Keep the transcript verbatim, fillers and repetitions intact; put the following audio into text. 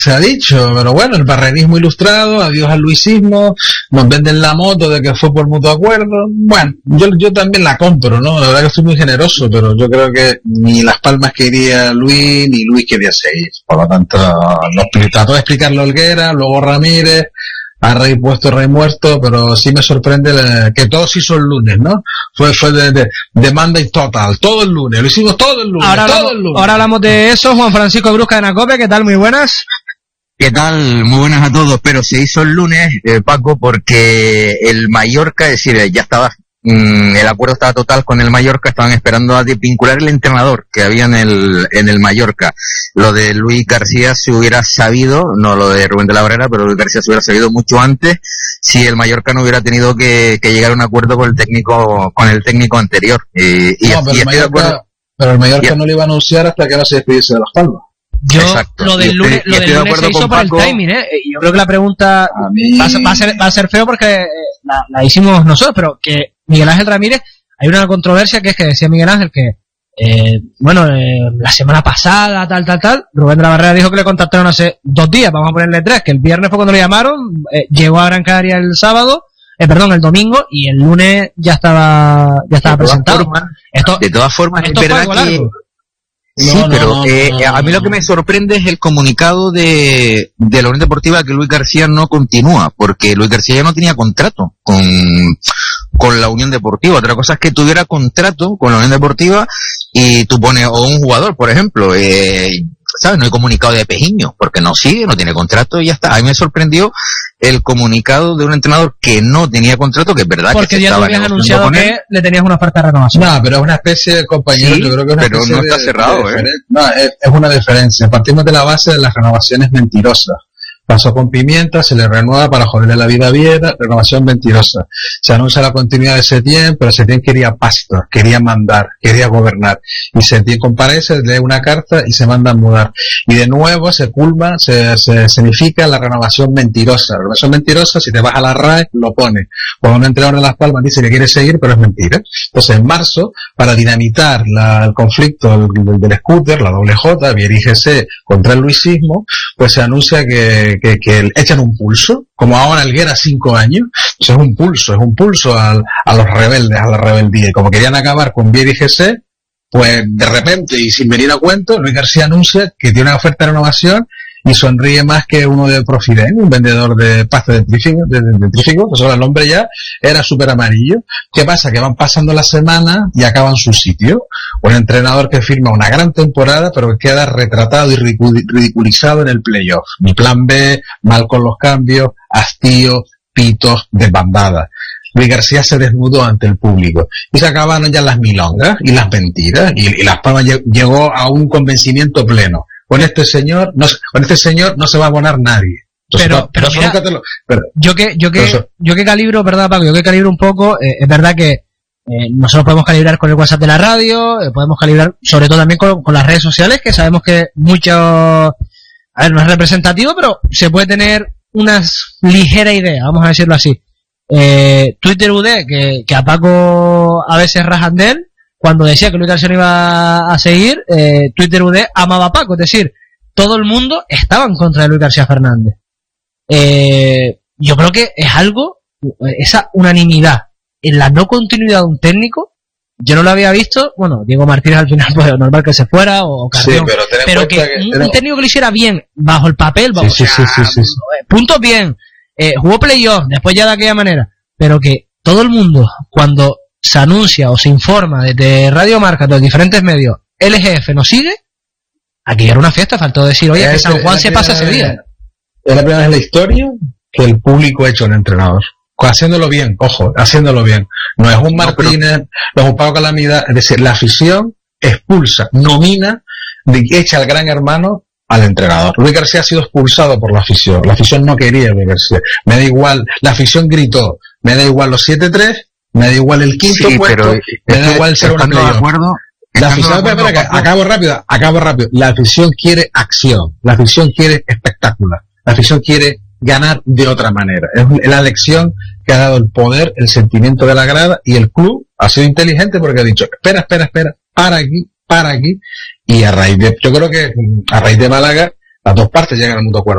se ha dicho, pero bueno, el barrerismo ilustrado, adiós al luisismo, nos venden la moto de que fue por mutuo acuerdo. Bueno, yo yo también la compro, ¿no? La verdad que estoy muy generoso, pero yo creo que ni Las Palmas quería Luis, ni Luis quería seguir. Por lo tanto, lo trató de explicarlo Helguera, luego Ramírez, a rey puesto, rey muerto, pero sí me sorprende la, que todo se hizo el lunes, ¿no? Fue fue de, de, de Monday Total, todo el lunes, lo hicimos todo el lunes, ahora todo hablamos, el lunes. Ahora hablamos de eso. Juan Francisco Brusca de Nacope, ¿qué tal? Muy buenas. ¿Qué tal? Muy buenas a todos, pero se hizo el lunes, eh, Paco, porque el Mallorca, es decir, ya estaba, mmm, el acuerdo estaba total con el Mallorca, estaban esperando a vincular el entrenador que había en el, en el Mallorca. Lo de Luis García se hubiera sabido, no lo de Rubén de la Barrera, pero Luis García se hubiera sabido mucho antes si el Mallorca no hubiera tenido que, que llegar a un acuerdo con el técnico, con el técnico anterior. Eh, y, no, pero, y el Mallorca, pero el Mallorca y, no lo iba a anunciar hasta que no se despidiese de Las Palmas. Yo, Exacto. lo del lunes, lo del lunes se hizo por Paco, el timing, ¿eh? Yo creo que la pregunta mí... va, a ser, va, a ser, va a ser feo porque la, la hicimos nosotros, pero que Miguel Ángel Ramírez, hay una controversia que es que decía Miguel Ángel que, eh, bueno, eh, la semana pasada, tal, tal, tal, Rubén de la Barrera dijo que le contactaron hace dos días, vamos a ponerle tres, que el viernes fue cuando le llamaron, eh, llegó a Gran Canaria el sábado, eh, perdón, el domingo, y el lunes ya estaba, ya estaba de presentado. Todas formas, esto, de todas formas, esto es verdad que... Largo. Sí, no, pero no, no, eh, no, no, a mí lo que me sorprende es el comunicado de, de la Unión Deportiva que Luis García no continúa, porque Luis García ya no tenía contrato con, con la Unión Deportiva. Otra cosa es que tuviera contrato con la Unión Deportiva y tú pones, o un jugador, por ejemplo, eh, ¿sabes? No hay comunicado de Pejiño, porque no sigue, no tiene contrato y ya está. A mí me sorprendió el comunicado de un entrenador que no tenía contrato, que es verdad porque que se ya estaba tú habías anunciado que le tenías una oferta de renovación. No, pero es una especie de compañero, sí, yo creo que es una pero especie no está de, cerrado, de ¿eh? No, es, es una diferencia. Partimos de la base de las renovaciones mentirosas. Pasó con Pimienta, se le renueva para joderle la vida a Viera, renovación mentirosa. Se anuncia la continuidad de Setién, pero Setién quería pasta, quería mandar, quería gobernar. Y Setién comparece, lee una carta y se manda a mudar. Y de nuevo se culma, se, se significa la renovación mentirosa. La renovación mentirosa, si te vas a la R A E, lo pone. Cuando un entrenador de Las Palmas dice que quiere seguir, pero es mentira. Entonces, en marzo, para dinamitar la, el conflicto del, del scooter, la doble J, Viera y G C, contra el luisismo, pues se anuncia que Que, que echan un pulso, como ahora Helguera cinco años, pues es un pulso, es un pulso al, a los rebeldes, a la rebeldía, y como querían acabar con Viera y G C, pues de repente y sin venir a cuento, Luis García anuncia que tiene una oferta de renovación y sonríe más que uno de Profiden, un vendedor de pasta de trífico, de, de, de trífico, pues ahora el hombre ya era súper amarillo. ¿Qué pasa? Que van pasando las semanas y acaban su sitio. Un entrenador que firma una gran temporada, pero que queda retratado y ridiculizado en el playoff. Mi plan B, mal con los cambios, hastío, pitos, desbandada. Luis García se desnudó ante el público y se acabaron ya las milongas y las mentiras y, y Las Palmas llegó a un convencimiento pleno. Con este señor no, con este señor no se va a abonar nadie. Entonces, pero, no, pero mira, lo, pero, yo que, yo que, eso. yo que calibro, ¿verdad, Paco? Yo que calibro un poco, eh, es verdad que eh, nosotros podemos calibrar con el WhatsApp de la radio, eh, podemos calibrar sobre todo también con, con las redes sociales, que sabemos que mucho, a ver, no es representativo, pero se puede tener una ligera idea, vamos a decirlo así. Eh, Twitter U D, que, que a Paco a veces rajan de él, cuando decía que Luis García no iba a seguir, eh, Twitter U D amaba a Paco, es decir, todo el mundo estaba en contra de Luis García Fernández. Eh, yo creo que es algo, esa unanimidad en la no continuidad de un técnico, yo no lo había visto, bueno, Diego Martínez al final pues normal que se fuera, o Carrión, sí, pero, pero que, que un, tenemos... un técnico que lo hiciera bien, bajo el papel, vamos, sí, sí, sí, sí, sí. puntos bien, eh, jugó playoff, después ya de aquella manera, pero que todo el mundo, cuando se anuncia o se informa desde Radio Marca, de los diferentes medios, L G F no sigue, aquí era una fiesta, faltó decir, oye, que San Juan se pasa ese día. Es la primera vez en la historia que el público ha hecho un entrenador. Haciéndolo bien, ojo, haciéndolo bien. No es un Martínez, no, pero... no es un Pablo Calamidad, es decir, la afición expulsa, nomina, echa al gran hermano al entrenador. Luis García ha sido expulsado por la afición. La afición no quería a Luis García. Me da igual, la afición gritó, me da igual los siete tres, me da igual el quinto sí, puesto, me da igual ser una playoff. De acuerdo, la afición, espera, espera, acabo rápido, acabo rápido. La afición quiere acción, la afición quiere espectáculo, la afición quiere ganar de otra manera. Es la lección que ha dado el poder, el sentimiento de la grada, y el club ha sido inteligente porque ha dicho, espera, espera, espera, para aquí, para aquí, y a raíz de, yo creo que a raíz de Málaga, las dos partes llegan al mutuo acuerdo.